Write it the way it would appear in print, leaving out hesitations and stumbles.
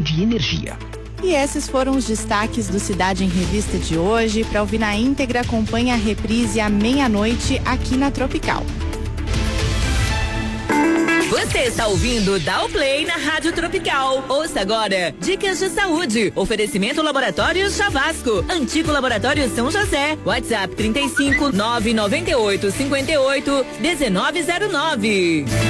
de energia. E esses foram os destaques do Cidade em Revista de hoje. Para ouvir na íntegra, acompanhe a reprise à meia-noite aqui na Tropical. Você está ouvindo Dá o Play na Rádio Tropical. Ouça agora Dicas de Saúde. Oferecimento Laboratório Chavasco. Antigo Laboratório São José. WhatsApp 35 998 58 1909.